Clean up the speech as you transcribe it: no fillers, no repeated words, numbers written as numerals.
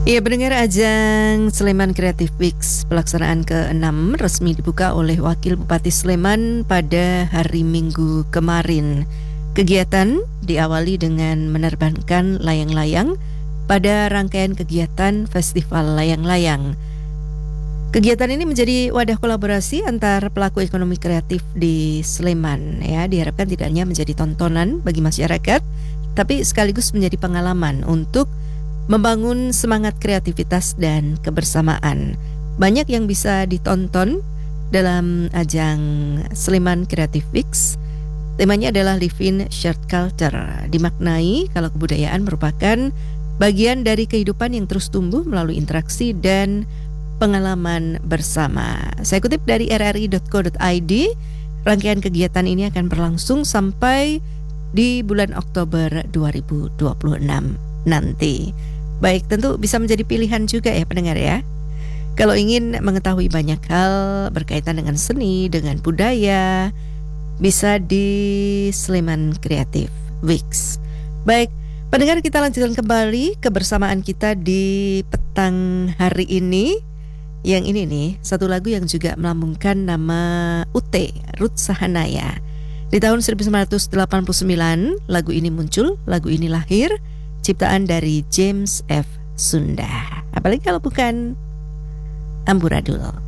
Iya, pendengar, ajang Sleman Creative Weeks pelaksanaan ke-6 resmi dibuka oleh Wakil Bupati Sleman pada hari Minggu kemarin. Kegiatan diawali dengan menerbangkan layang-layang pada rangkaian kegiatan Festival Layang-Layang. Kegiatan ini menjadi wadah kolaborasi antar pelaku ekonomi kreatif di Sleman. Ya, diharapkan tidak hanya menjadi tontonan bagi masyarakat, tapi sekaligus menjadi pengalaman untuk membangun semangat kreativitas dan kebersamaan. Banyak yang bisa ditonton dalam ajang Sleman Creative Weeks. Temanya adalah Live in Shared Culture. Dimaknai kalau kebudayaan merupakan bagian dari kehidupan yang terus tumbuh melalui interaksi dan pengalaman bersama. Saya kutip dari rri.co.id, rangkaian kegiatan ini akan berlangsung sampai di bulan Oktober 2026 nanti. Baik, tentu bisa menjadi pilihan juga ya pendengar ya. Kalau ingin mengetahui banyak hal berkaitan dengan seni, dengan budaya, bisa di Sleman Creative Weeks. Baik, pendengar, kita lanjutkan kembali kebersamaan kita di petang hari ini. Yang ini nih, satu lagu yang juga melambungkan nama UT, Ruth Sahanaya. Di tahun 1989, lagu ini muncul, lagu ini lahir, ciptaan dari James F. Sunda. Apalagi kalau bukan amburadul.